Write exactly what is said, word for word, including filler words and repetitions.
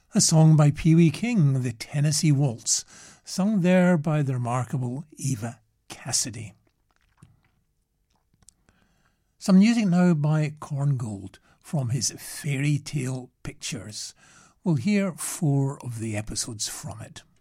A song by Pee Wee King, The Tennessee Waltz, sung there by the remarkable Eva Cassidy. Some music now by Korngold from his Fairy Tale Pictures. We'll hear four of the episodes from it.